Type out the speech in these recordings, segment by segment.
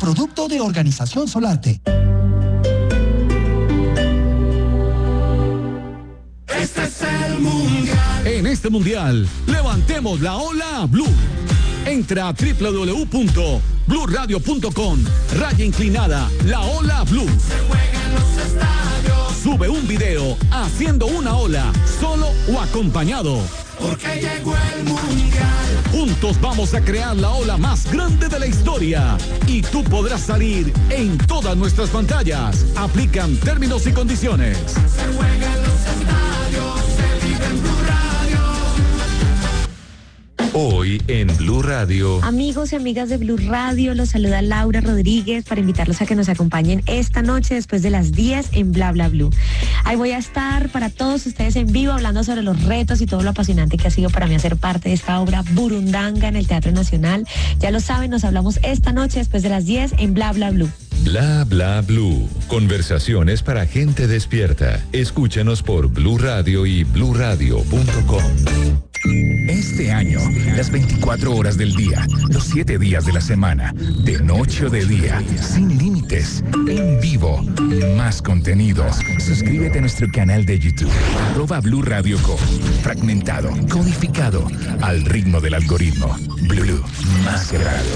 producto de Organización Solarte. Este es el Mundial. En este Mundial, levantemos la ola Blue. Entra a www.bluradio.com, /la ola Blue. Se juega en los estadios. Sube un video haciendo una ola, solo o acompañado. Porque llegó el Mundial. Juntos vamos a crear la ola más grande de la historia. Y tú podrás salir en todas nuestras pantallas. Aplican términos y condiciones. Se juega en los estadios, se vive en Blue Radio. Hoy en Blue Radio. Amigos y amigas de Blue Radio, los saluda Laura Rodríguez para invitarlos a que nos acompañen esta noche después de las 10 en Bla Bla Blue. Ahí voy a estar para todos ustedes en vivo hablando sobre los retos y todo lo apasionante que ha sido para mí hacer parte de esta obra Burundanga en el Teatro Nacional. Ya lo saben, nos hablamos esta noche después de las 10 en Bla Bla Blue. Bla Bla Blue. Conversaciones para gente despierta. Escúchanos por Blue Radio y bluradio.com. Este año, las 24 horas del día, los 7 días de la semana, de noche o de día, sin límites, en vivo, más contenidos. Suscríbete a nuestro canal de YouTube, @Blue Radio Co. Fragmentado, codificado, al ritmo del algoritmo. Blue, más que radio.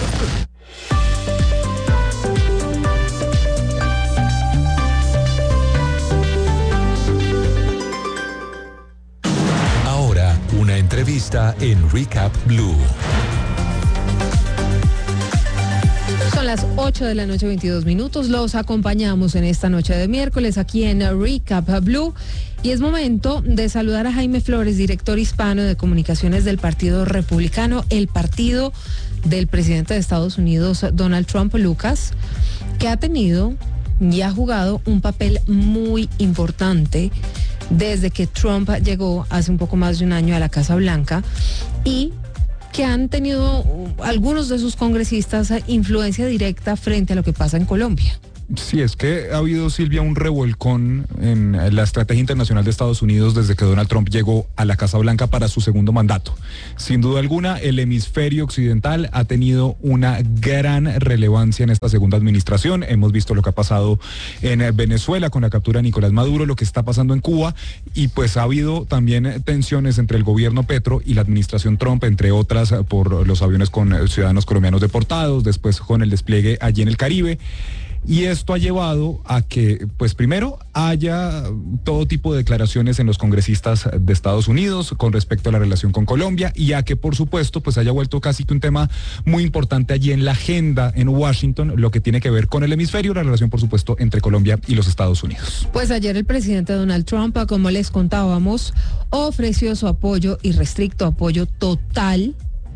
Una entrevista en Recap Blue. Son las 8 de la noche, 22 minutos. Los acompañamos en esta noche de miércoles aquí en Recap Blue. Y es momento de saludar a Jaime Flores, director hispano de comunicaciones del Partido Republicano, el partido del presidente de Estados Unidos, Donald Trump, Lucas, que ha tenido y ha jugado un papel muy importante desde que Trump llegó hace un poco más de un año a la Casa Blanca y que han tenido algunos de sus congresistas influencia directa frente a lo que pasa en Colombia. Sí, es que ha habido, Silvia, un revolcón en la estrategia internacional de Estados Unidos desde que Donald Trump llegó a la Casa Blanca para su segundo mandato. Sin duda alguna, el hemisferio occidental ha tenido una gran relevancia en esta segunda administración. Hemos visto lo que ha pasado en Venezuela con la captura de Nicolás Maduro, lo que está pasando en Cuba, y pues ha habido también tensiones entre el gobierno Petro y la administración Trump, entre otras por los aviones con ciudadanos colombianos deportados, después con el despliegue allí en el Caribe. Y esto ha llevado a que, pues primero, haya todo tipo de declaraciones en los congresistas de Estados Unidos con respecto a la relación con Colombia y a que, por supuesto, pues haya vuelto casi que un tema muy importante allí en la agenda en Washington, lo que tiene que ver con el hemisferio, la relación, por supuesto, entre Colombia y los Estados Unidos. Pues ayer el presidente Donald Trump, como les contábamos, ofreció su apoyo, irrestricto apoyo total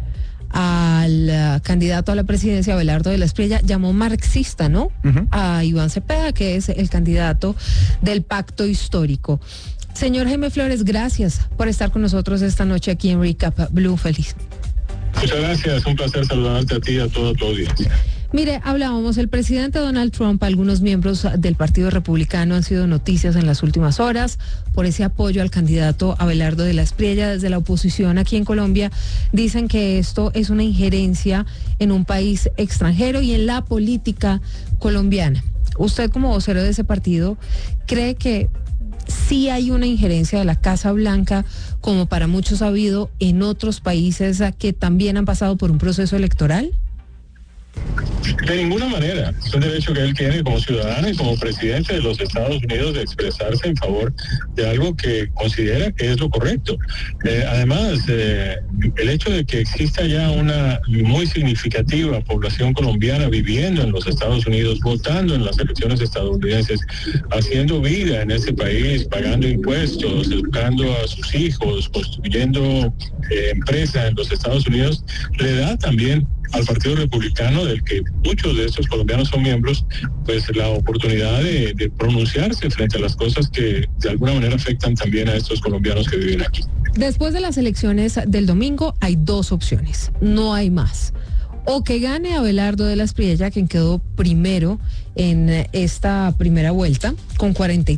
al candidato a la presidencia, Abelardo de la Espriella, llamó marxista, ¿no? Uh-huh. A Iván Cepeda, que es el candidato del Pacto Histórico. Señor Jaime Flores, gracias por estar con nosotros esta noche aquí en Recap Blue. Feliz. Muchas gracias, un placer saludarte a ti y a toda tu audiencia. Mire, hablábamos, el presidente Donald Trump, algunos miembros del Partido Republicano han sido noticias en las últimas horas por ese apoyo al candidato Abelardo de la Espriella. Desde la oposición aquí en Colombia dicen que esto es una injerencia en un país extranjero y en la política colombiana. Usted, como vocero de ese partido, ¿cree que sí hay una injerencia de la Casa Blanca, como para muchos ha habido en otros países que también han pasado por un proceso electoral? De ninguna manera. Es un derecho que él tiene como ciudadano y como presidente de los Estados Unidos de expresarse en favor de algo que considera que es lo correcto. Además, el hecho de que exista ya una muy significativa población colombiana viviendo en los Estados Unidos, votando en las elecciones estadounidenses, haciendo vida en ese país, pagando impuestos, educando a sus hijos, construyendo empresas en los Estados Unidos, le da también al Partido Republicano, del que muchos de estos colombianos son miembros, pues la oportunidad de pronunciarse frente a las cosas que de alguna manera afectan también a estos colombianos que viven aquí. Después de las elecciones del domingo hay dos opciones, no hay más. O que gane Abelardo de la Espriella, quien quedó primero en esta primera vuelta con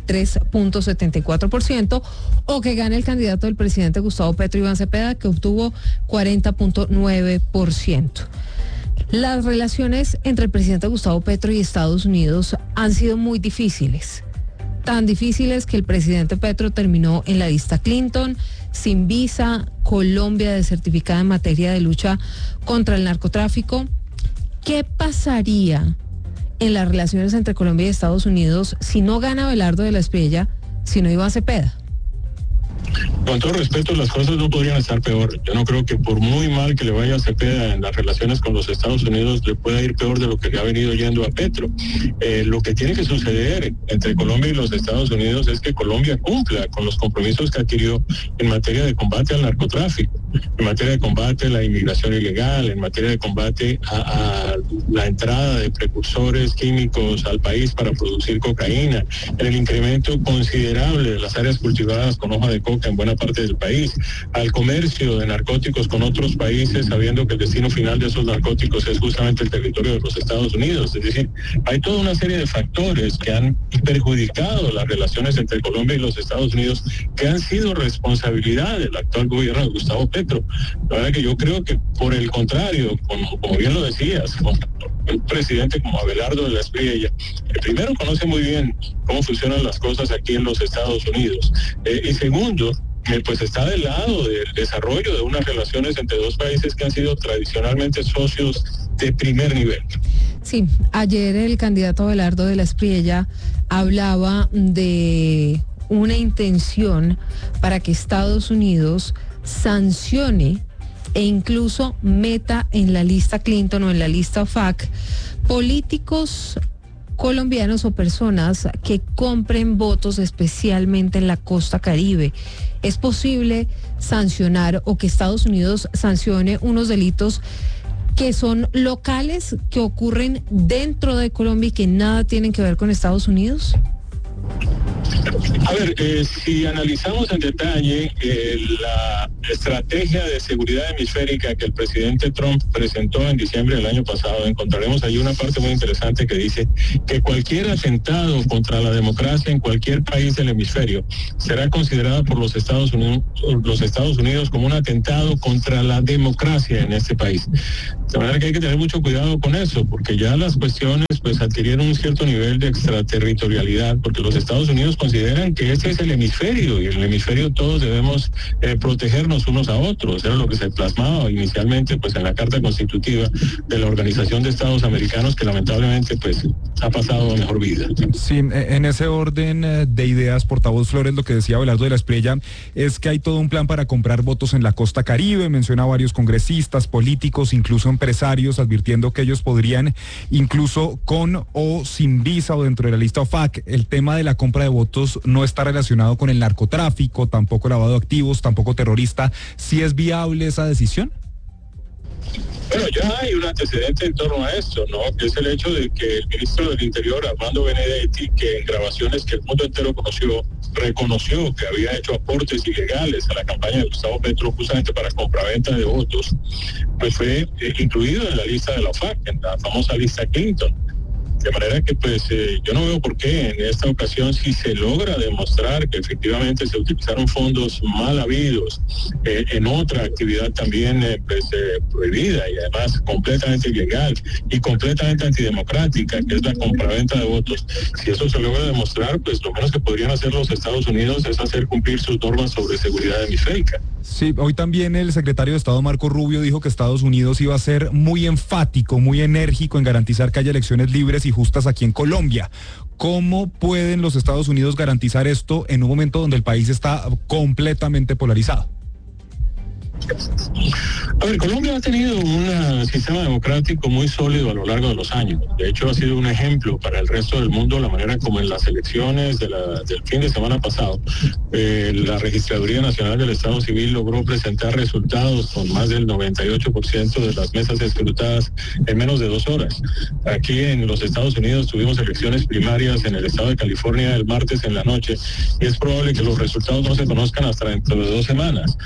43.74%, o que gane el candidato del presidente Gustavo Petro, Iván Cepeda, que obtuvo 40.9%. Las relaciones entre el presidente Gustavo Petro y Estados Unidos han sido muy difíciles. Tan difíciles que el presidente Petro terminó en la lista Clinton, sin visa, Colombia desertificada en materia de lucha contra el narcotráfico. ¿Qué pasaría en las relaciones entre Colombia y Estados Unidos si no gana Abelardo de la Espriella, si no Iván Cepeda? Con todo respeto, las cosas no podrían estar peor. Yo no creo que por muy mal que le vaya a Cepeda en las relaciones con los Estados Unidos, le pueda ir peor de lo que le ha venido yendo a Petro. Lo que tiene que suceder entre Colombia y los Estados Unidos es que Colombia cumpla con los compromisos que adquirió en materia de combate al narcotráfico, en materia de combate a la inmigración ilegal, en materia de combate a la entrada de precursores químicos al país para producir cocaína, en el incremento considerable de las áreas cultivadas con hoja de coca en buena parte del país, al comercio de narcóticos con otros países, sabiendo que el destino final de esos narcóticos es justamente el territorio de los Estados Unidos. Es decir, hay toda una serie de factores que han perjudicado las relaciones entre Colombia y los Estados Unidos, que han sido responsabilidad del actual gobierno de Gustavo Petro. La verdad que yo creo que, por el contrario, como bien lo decías, con un presidente como Abelardo de la Espriella, que primero conoce muy bien cómo funcionan las cosas aquí en los Estados Unidos, y segundo, pues está del lado del desarrollo de unas relaciones entre dos países que han sido tradicionalmente socios de primer nivel. Sí, ayer el candidato Abelardo de la Espriella hablaba de una intención para que Estados Unidos sancione e incluso meta en la lista Clinton o en la lista OFAC políticos colombianos o personas que compren votos especialmente en la costa Caribe. ¿Es posible sancionar o que Estados Unidos sancione unos delitos que son locales, que ocurren dentro de Colombia y que nada tienen que ver con Estados Unidos? A ver, si analizamos en detalle la estrategia de seguridad hemisférica que el presidente Trump presentó en diciembre del año pasado, encontraremos ahí una parte muy interesante que dice que cualquier atentado contra la democracia en cualquier país del hemisferio será considerado por los Estados Unidos como un atentado contra la democracia en este país. De manera que hay que tener mucho cuidado con eso, porque ya las cuestiones pues adquirieron un cierto nivel de extraterritorialidad, porque los Estados Unidos consideran que este es el hemisferio, y en el hemisferio todos debemos protegernos unos a otros. Era lo que se plasmaba inicialmente pues en la Carta Constitutiva de la Organización de Estados Americanos, que lamentablemente pues ha pasado a mejor vida. Sí, en ese orden de ideas, portavoz Flores, lo que decía Abelardo de la Espriella es que hay todo un plan para comprar votos en la costa Caribe. Menciona a varios congresistas, políticos, incluso empresarios, advirtiendo que ellos podrían, incluso con o sin visa o dentro de la lista OFAC, el tema de la compra de votos no está relacionado con el narcotráfico, tampoco lavado de activos, tampoco terrorista. ¿Sí es viable esa decisión? Bueno, ya hay un antecedente en torno a esto, ¿no? Que es el hecho de que el ministro del Interior, Armando Benedetti, que en grabaciones que el mundo entero reconoció que había hecho aportes ilegales a la campaña de Gustavo Petro justamente para compraventa de votos, pues fue incluido en la lista de la OFAC, en la famosa lista Clinton. De manera que pues yo no veo por qué en esta ocasión, si se logra demostrar que efectivamente se utilizaron fondos mal habidos en otra actividad también prohibida y además completamente ilegal y completamente antidemocrática, que es la compraventa de votos, si eso se logra demostrar, pues lo menos que podrían hacer los Estados Unidos es hacer cumplir sus normas sobre seguridad hemisférica. Sí, hoy también el secretario de Estado Marco Rubio dijo que Estados Unidos iba a ser muy enfático, muy enérgico en garantizar que haya elecciones libres y justas aquí en Colombia. ¿Cómo pueden los Estados Unidos garantizar esto en un momento donde el país está completamente polarizado? A ver, Colombia ha tenido un sistema democrático muy sólido a lo largo de los años. De hecho, ha sido un ejemplo para el resto del mundo la manera como en las elecciones del fin de semana pasado, la Registraduría Nacional del Estado Civil logró presentar resultados con más del 98% de las mesas escrutadas en menos de 2 horas. Aquí en los Estados Unidos tuvimos elecciones primarias en el estado de California el martes en la noche y es probable que los resultados no se conozcan hasta dentro de 2 semanas.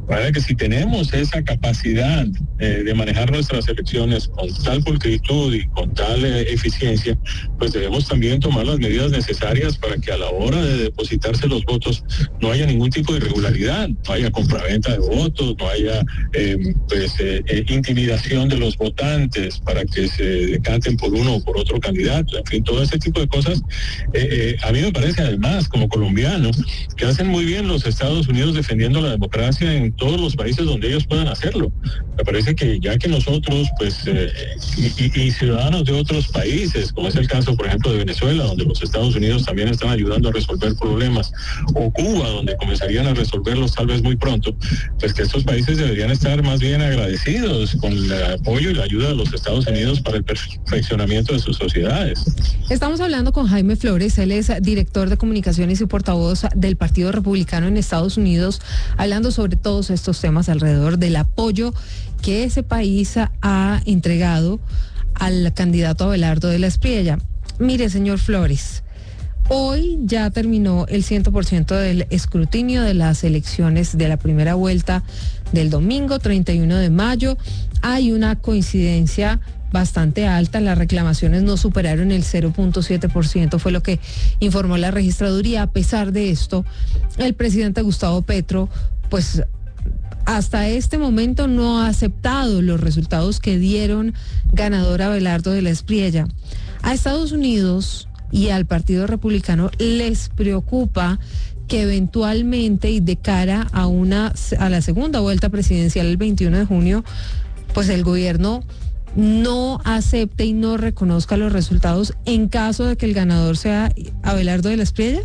Para que si tenemos esa capacidad de manejar nuestras elecciones con tal pulcritud y con tal eficiencia, pues debemos también tomar las medidas necesarias para que a la hora de depositarse los votos no haya ningún tipo de irregularidad, no haya compraventa de votos, no haya intimidación de los votantes para que se decanten por uno o por otro candidato, en fin, todo ese tipo de cosas. A mí me parece además, como colombiano, que hacen muy bien los Estados Unidos defendiendo la democracia en todos los países donde ellos puedan hacerlo. Me parece que ya que nosotros, y ciudadanos de otros países, como es el caso, por ejemplo, de Venezuela, donde los Estados Unidos también están ayudando a resolver problemas, o Cuba, donde comenzarían a resolverlos tal vez muy pronto, pues que estos países deberían estar más bien agradecidos con el apoyo y la ayuda de los Estados Unidos para el perfeccionamiento de sus sociedades. Estamos hablando con Jaime Flores, él es director de comunicaciones y portavoz del Partido Republicano en Estados Unidos, hablando sobre todos estos temas alrededor del apoyo que ese país ha entregado al candidato Abelardo de la Espriella. Mire, señor Flores, hoy ya terminó el 100% del escrutinio de las elecciones de la primera vuelta del domingo 31 de mayo. Hay una coincidencia bastante alta, las reclamaciones no superaron el 0.7%, fue lo que informó la registraduría. A pesar de esto, el presidente Gustavo Petro, pues hasta este momento no ha aceptado los resultados que dieron ganador a Abelardo de la Espriella. A Estados Unidos y al Partido Republicano les preocupa que eventualmente y de cara a la segunda vuelta presidencial el 21 de junio, pues el gobierno no acepte y no reconozca los resultados en caso de que el ganador sea Abelardo de la Espriella.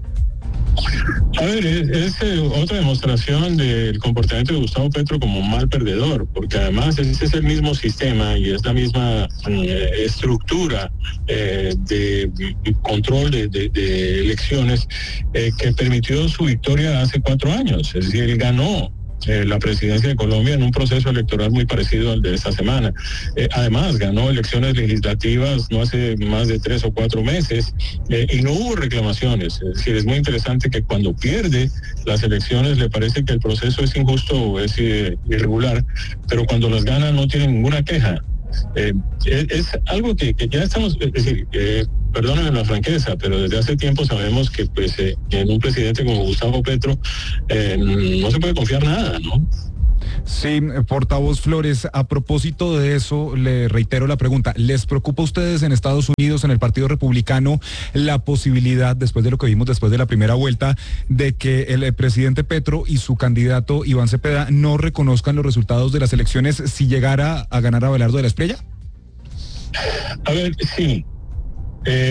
A ver, es otra demostración del comportamiento de Gustavo Petro como un mal perdedor, porque además ese es el mismo sistema y es la misma estructura de control de elecciones que permitió su victoria hace 4 años. Es decir, él ganó la presidencia de Colombia en un proceso electoral muy parecido al de esta semana. Además, ganó elecciones legislativas no hace más de 3 o 4 meses y no hubo reclamaciones. Es decir, es muy interesante que cuando pierde las elecciones le parece que el proceso es injusto o es irregular, pero cuando las gana no tiene ninguna queja. Es algo que ya estamos, es decir, perdónenme la franqueza, pero desde hace tiempo sabemos que pues en un presidente como Gustavo Petro no se puede confiar nada, ¿no? Sí, portavoz Flores, a propósito de eso, le reitero la pregunta. ¿Les preocupa a ustedes en Estados Unidos, en el Partido Republicano, la posibilidad, después de lo que vimos después de la primera vuelta, de que el presidente Petro y su candidato Iván Cepeda no reconozcan los resultados de las elecciones si llegara a ganar Abelardo de la Espriella? A ver, sí.